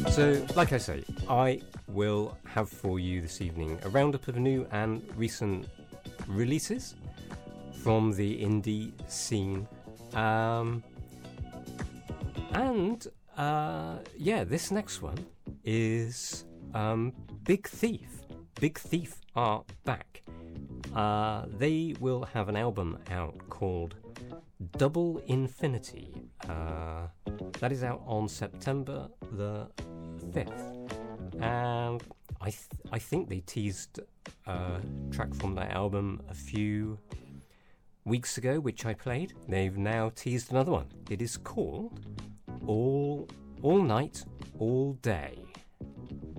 So, like I say, I will have for you this evening a roundup of new and recent releases from the indie scene. This next one is Big Thief. Big Thief are back. They will have an album out called Double Infinity. That is out on September the 5th. And I think they teased a track from that album a few weeks ago, which I played. They've now teased another one. It is called All Night, All Day.